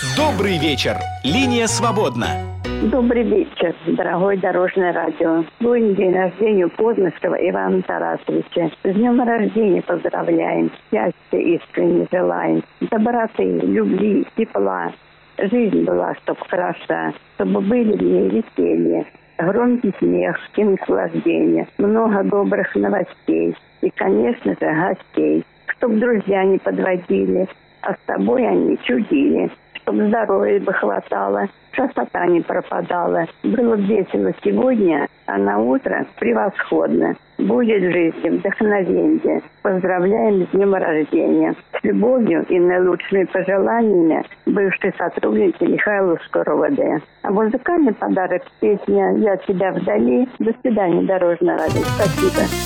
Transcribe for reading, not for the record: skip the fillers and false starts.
Добрый вечер. Линия свободна. Добрый вечер, дорогой Дорожное радио. Сегодня день рождения Козловского Ивана Тарасовича. С днем рождения поздравляем, счастья искренне желаем, доброты, любви, тепла. Жизнь была, чтоб хороша, чтобы были в ней веселье, громкий смех и наслаждение, много добрых новостей и, конечно же, гостей. Чтоб друзья не подводили, а с тобой они чудили. Чтоб здоровья бы хватало, красота не пропадала. Было весело сегодня, а на утро превосходно. Будет в жизни вдохновенье. Поздравляем с днем рождения. С любовью и наилучшими пожеланиями бывший сотрудник Михайловского РОВД. А музыкальный подарок — песня «Я тебя вдали». До свидания, Дорожное радио. Спасибо.